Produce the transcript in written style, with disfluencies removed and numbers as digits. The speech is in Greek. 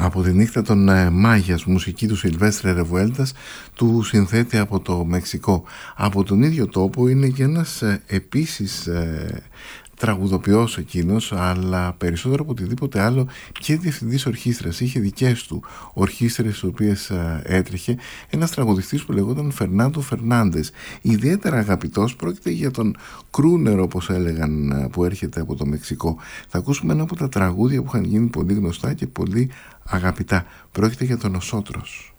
Από τη νύχτα των Μάγιας, μουσική του Σιλβέστρε Ρεβουέλτας, του συνθέτη από το Μεξικό. Από τον ίδιο τόπο είναι και ένας επίσης τραγουδοποιός εκείνος, αλλά περισσότερο από οτιδήποτε άλλο και διευθυντής ορχήστρας. Είχε δικές του ορχήστρες τις οποίες έτρεχε, ένας τραγουδιστής που λεγόταν Φερνάντο Φερνάντες. Ιδιαίτερα αγαπητός, πρόκειται για τον κρούνερ, όπως έλεγαν, που έρχεται από το Μεξικό. Θα ακούσουμε ένα από τα τραγούδια που είχαν γίνει πολύ γνωστά και πολύ αγαπητά. Πρόκειται για τον Οσότρος.